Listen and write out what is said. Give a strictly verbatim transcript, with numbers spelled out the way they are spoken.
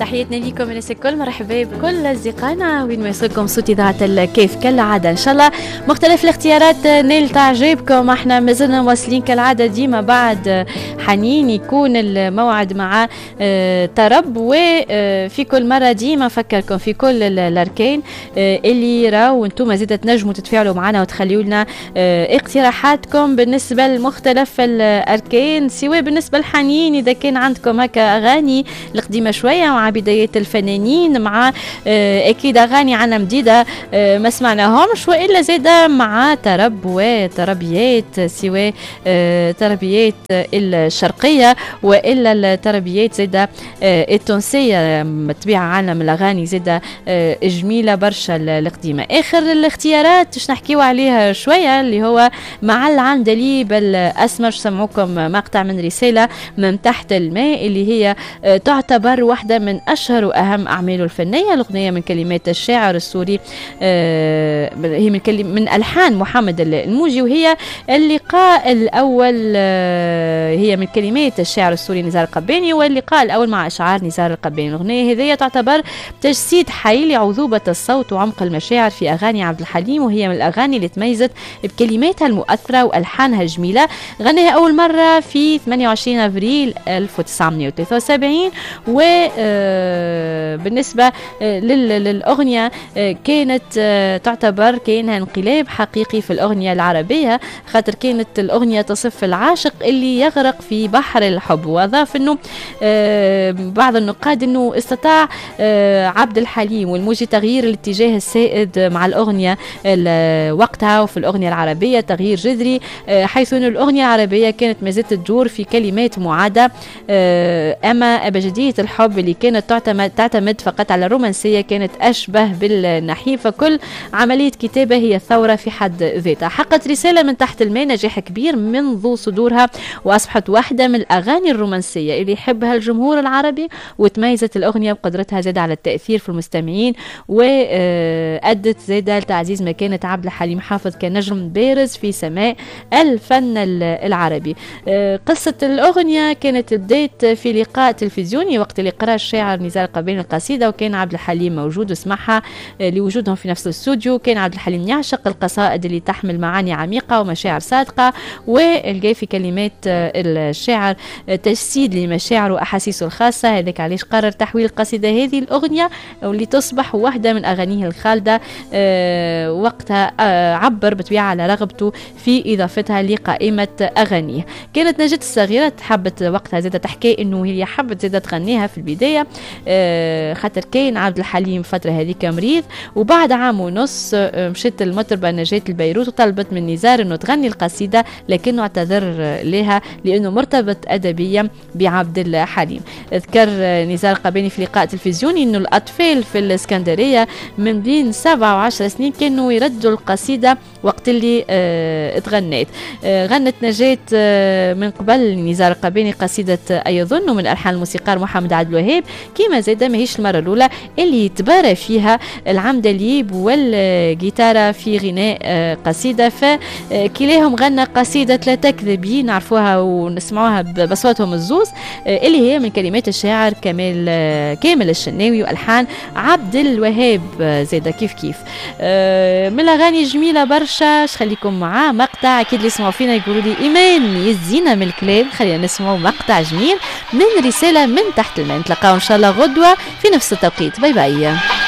تحياتنا ليكم الناس الكل، مرحبا بكل اصدقائنا وين ما يصلكم صوت اذاعه الكيف كالعاده. ان شاء الله مختلف الاختيارات نيل تعجبكم. احنا مازلنا واصلين كالعاده ديما بعد حنين يكون الموعد مع طرب، وفي كل مره ديما نفكركم في كل الاركان اللي راهو انتم زيد تنجموا تتفاعلوا معنا وتخليوا لنا اقتراحاتكم بالنسبه لمختلف الاركان، سواء بالنسبه للحنين اذا كان عندكم هكا اغاني القديمه شويه مع بدايات الفنانين، مع اكيد اغاني عنا جديده ما سمعناهمش، والا زاده مع طرب وطربيات، سواء طربيات الشرقيه والا الطربيات زاده التونسيه متبعه عنا من الاغاني زاده جميله برشا القديمه. اخر الاختيارات باش نحكيو عليها شويه اللي هو مع العندليب الاسمر. سمعوكم مقطع من رساله من تحت الماء اللي هي تعتبر واحدة من أشهر وأهم أعماله الفنية. الأغنية من كلمات الشاعر السوري، آه هي من, كلم من ألحان محمد الموجي، وهي اللقاء الأول، آه هي من كلمات الشاعر السوري نزار القباني، واللقاء الأول مع أشعار نزار القباني. الأغنية هذه تعتبر تجسيد حي لعذوبة الصوت وعمق المشاعر في أغاني عبد الحليم، وهي من الأغاني اللي تميزت بكلماتها المؤثرة وألحانها الجميلة. غناها أول مرة في ثمانية وعشرين أبريل ألف وتسعمائة وثلاثة وسبعين، وبالنسبة للأغنية كانت تعتبر كأنها انقلاب حقيقي في الأغنية العربية، خاطر كانت الأغنية تصف العاشق اللي يغرق في بحر الحب. وأضاف أنه بعض النقاد أنه استطاع عبد الحليم والموجي تغيير الاتجاه السائد مع الأغنية وقتها وفي الأغنية العربية تغيير جذري، حيث أن الأغنية العربية كانت ما زالت تدور في كلمات معادة، أما أبجدية الحب اللي كانت تعتمد, تعتمد فقط على الرومانسية كانت أشبه بالنحيف. فكل عملية كتابة هي ثورة في حد ذاتها. حققت رسالة من تحت الماء نجاح كبير منذ صدورها، وأصبحت واحدة من الأغاني الرومانسية اللي يحبها الجمهور العربي، وتميزت الأغنية بقدرتها زادة على التأثير في المستمعين، وأدت زادة لتعزيز مكانة عبد الحليم حافظ كنجم بارز في سماء الفن العربي. قصة الأغنية كانت بداية في لقاء تلفزيوني وقت اللي قرأ الشاعر نزار القباني القصيدة، وكان عبد الحليم موجود وسمعها لوجودهم في نفس الاستوديو. كان عبد الحليم يعشق القصائد اللي تحمل معاني عميقة ومشاعر صادقة، ولقى في كلمات الشاعر تجسيد لمشاعره وأحاسيسه الخاصة. هذاك علاش قرر تحويل القصيدة هذه الأغنية واللي تصبح واحدة من أغانيه الخالدة. أه وقتها أه عبر بطبيعة على رغبته في إضافتها لقائمة أغانيه. كانت نجاة الصغيرة حبت وقتها زادة تحكي إنه هي حبت زادة تغنيها في البداية، أه خاطر كان عبد الحليم فترة هذيك مريض، وبعد عام ونص أه مشيت المطربة نجاة البيروت وطلبت من نزار إنه تغني القصيدة، لكنه اعتذر لها لأنه مرتبط أدبيا بعبد الحليم. ذكر نزار القباني في لقاء تلفزيوني إنه الأطفال في الإسكندرية من بين سبعة وعشر سنين كانوا يردوا القصيدة وقت اللي أه تغنيت. أه غنت نجاة أه من قبل نزار القباني قصيدة أيظن من ألحان الموسيقار محمد عبد الوهاب، كما زاد ماهيش المرة الأولى اللي يتبارى فيها العمدليب والجيتارة في غناء أه قصيدة. فكلاهم غنى قصيدة لا تكذبي نعرفوها ونسمعوها بصوتهم الزوز، أه اللي هي من كلمات الشاعر كمال أه كامل الشناوي وألحان عبد الوهاب أه زاد كيف كيف. أه من الأغاني جميلة برشا، خليكم معاه مقطع أكيد اللي يسمعوا فينا يقولوا لي إيمان يزينا من الكلام، خلينا نسمعوا مقطع جميل من رسالة من تحت الماء. نتلقاو إن شاء الله غدوة في نفس التوقيت. باي باي.